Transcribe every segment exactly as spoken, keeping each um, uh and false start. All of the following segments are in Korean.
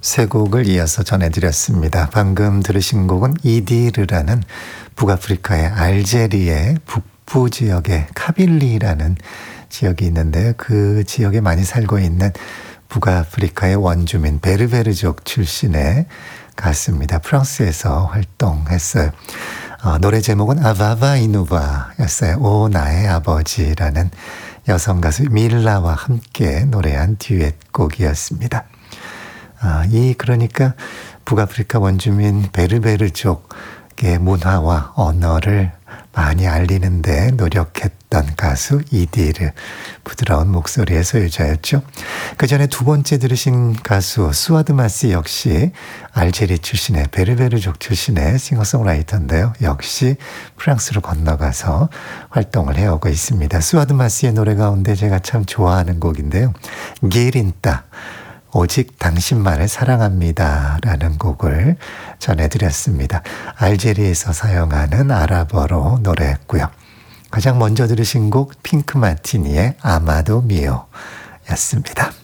세 곡을 이어서 전해드렸습니다. 방금 들으신 곡은 이디르라는 북아프리카의 알제리의 북부 지역의 카빌리라는 지역이 있는데요. 그 지역에 많이 살고 있는 북아프리카의 원주민 베르베르족 출신의 가수입니다. 프랑스에서 활동했어요. 어, 노래 제목은 아바바 이누바였어요. 오 나의 아버지라는 여성 가수 밀라와 함께 노래한 듀엣곡이었습니다. 아, 이 그러니까 북아프리카 원주민 베르베르족의 문화와 언어를 많이 알리는데 노력했던 가수 이디르, 부드러운 목소리의 소유자였죠. 그 전에 두 번째 들으신 가수 수아드 마시 역시 알제리 출신의 베르베르족 출신의 싱어송라이터인데요. 역시 프랑스로 건너가서 활동을 해오고 있습니다. 수아드 마시의 노래 가운데 제가 참 좋아하는 곡인데요. 기린따, 오직 당신만을 사랑합니다 라는 곡을 전해드렸습니다. 알제리에서 사용하는 아랍어로 노래했고요. 가장 먼저 들으신 곡 핑크 마티니의 아마도 미오 였습니다.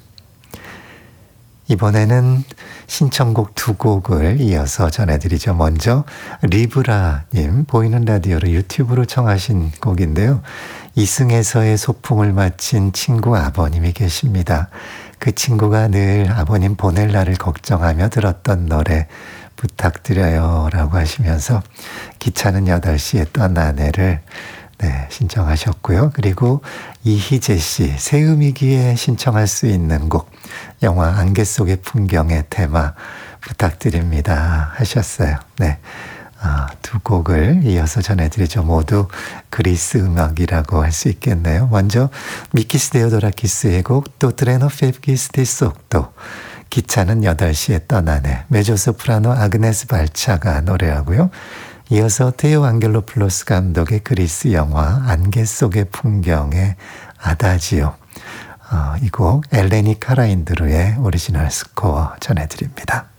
이번에는 신청곡 두 곡을 이어서 전해드리죠. 먼저 리브라님, 보이는 라디오로 유튜브로 청하신 곡인데요. 이승에서의 소풍을 마친 친구 아버님이 계십니다. 그 친구가 늘 아버님 보낼 날을 걱정하며 들었던 노래 부탁드려요 라고 하시면서 기차는 여덟 시에 떤 아내를 네, 신청하셨고요. 그리고 이희재 씨, 새음이기에 신청할 수 있는 곡, 영화 안개 속의 풍경의 테마 부탁드립니다 하셨어요. 네, 아, 두 곡을 이어서 전해드리죠. 모두 그리스 음악이라고 할 수 있겠네요. 먼저 미키스 데오도라키스의 곡 또 트레노 페브기스티 속도, 기차는 여덟 시에 떠나네, 메조소프라노 아그네스 발차가 노래하고요. 이어서 테오 안겔로플로스 감독의 그리스 영화 안개 속의 풍경의 아다지오, 어, 이 곡 엘레니 카라인드루의 오리지널 스코어 전해드립니다.